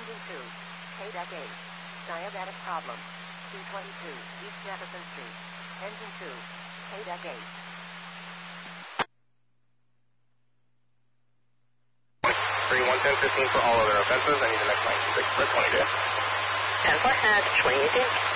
Engine 2, KDEC 8. Diabetic problem. C22, East Jefferson Street. Engine 2, KDEC 8. 110-15 for all other offenses. I need the next 96 for 22. 10-4, 2018.